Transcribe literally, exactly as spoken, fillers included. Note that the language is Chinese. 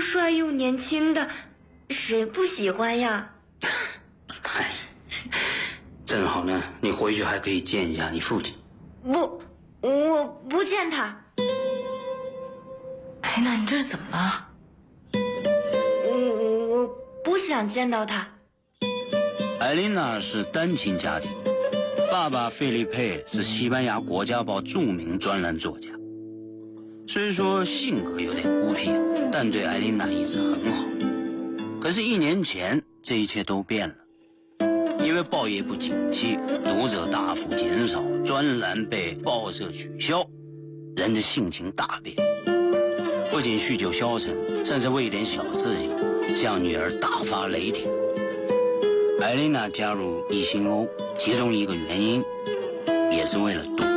帅又年轻的，谁不喜欢呀？ 嗨，正好呢，你回去还可以见一下你父亲。 不，我不见他。 艾琳娜，你这是怎么了？ 我我不想见到他。 艾琳娜是单亲家庭，爸爸费利佩是西班牙国家报著名专栏作家。虽说性格有点孤僻，但对艾琳娜一直很好。可是，一年前这一切都变了，因为报业不景气，读者大幅减少，专栏被报社取消，人的性情大变。不仅酗酒消沉，甚至为一点小事情向女儿大发雷霆。艾琳娜加入一心欧，其中一个原因也是为了赌。